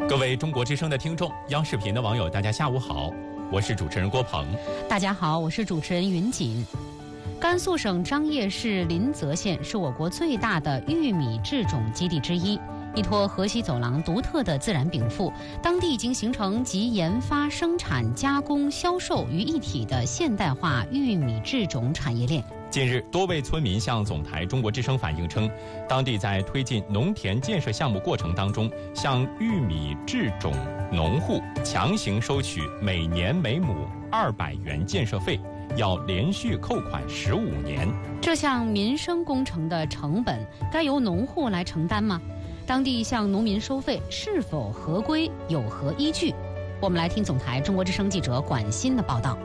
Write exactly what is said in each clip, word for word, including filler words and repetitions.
各位中国之声的听众，央视频的网友，大家下午好，我是主持人郭鹏。 大家好，我是主持人云锦。甘肃省张掖市临泽县是我国最大的玉米制种基地之一，依托河西走廊独特的自然禀赋，当地已经形成集研发、生产、加工、销售于一体的现代化玉米制种产业链。 近日，多位村民向总台中国之声反映称，当地在推进农田建设项目过程当中，向玉米制种农户强行收取每年每亩二百元建设费，要连续扣款十五年。 这项民生工程的成本该由农户来承担吗？当地向农民收费是否合规，有何依据？我们来听总台中国之声记者管欣的报道。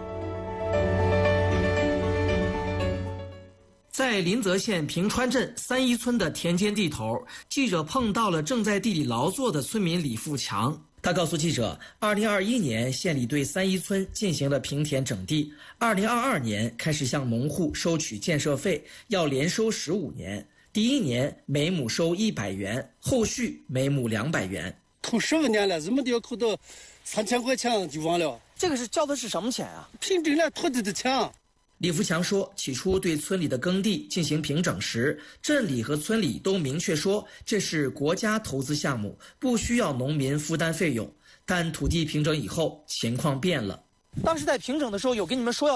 在临泽县平川镇三一村的田间地头，记者碰到了正在地里劳作的村民李富强。他告诉记者，二零二一年县里对三一村进行了平田整地，二零二二年开始向农户收取建设费，要连收十五年。第一年每亩收一百元，后续每亩两百元。 扣十五年了，怎么的要扣到三千块钱就完了？ 这个是交的是什么钱啊？ 凭证了土地的钱。 李福强说，起初对村里的耕地进行平整时，镇里和村里都明确说这是国家投资项目，不需要农民负担费用。但土地平整以后，情况变了。当时在平整的时候有跟你们说要